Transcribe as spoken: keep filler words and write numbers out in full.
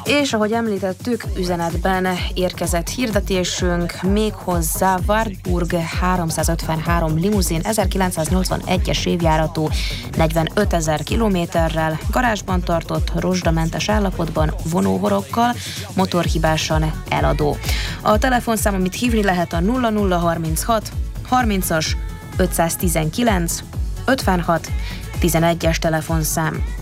És ahogy említettük, üzenetben érkezett hirdetésünk, méghozzá Wartburg háromszázötvenhárom limuzin ezerkilencszáznyolcvanegyes évjáratú negyvenötezer kilométerrel, garázsban tartott, rozsdamentes állapotban, vonóhorokkal, motorhibásan eladó. A telefonszám, amit hívni lehet, a nulla nulla harminchat harmincas ötszáztizenkilenc ötvenhat tizenegyes telefonszám.